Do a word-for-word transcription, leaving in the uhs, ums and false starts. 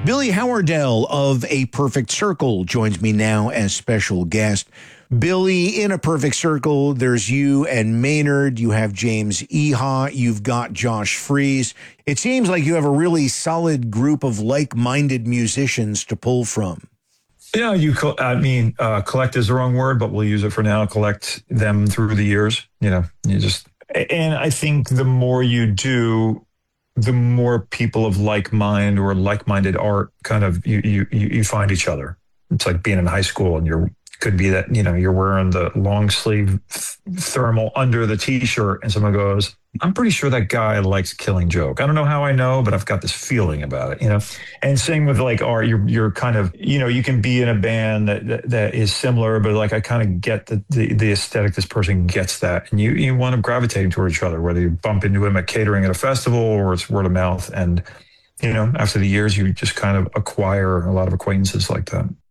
Billy Howardell of A Perfect Circle joins me now as special guest. Billy, in A Perfect Circle, there's you and Maynard. You have James Iha. You've got Josh Freese. It seems like you have a really solid group of like-minded musicians to pull from. Yeah, you. Co- I mean, uh, collect is the wrong word, but we'll use it for now. Collect them through the years. You know, you just. And I think the more you do, the more people of like mind or like-minded art kind of you you you find each other. It's like being in high school and you're could be that, you know, you're wearing the long sleeve thermal under the t-shirt and someone goes, I'm pretty sure that guy likes Killing Joke. I don't know how I know, but I've got this feeling about it, you know? And same with like art, you're, you're kind of, you know, you can be in a band that, that, that is similar, but like, I kind of get the, the, the aesthetic, this person gets that. And you, you want to gravitate toward each other, whether you bump into him at catering at a festival or it's word of mouth. And, you know, after the years, you just kind of acquire a lot of acquaintances like that.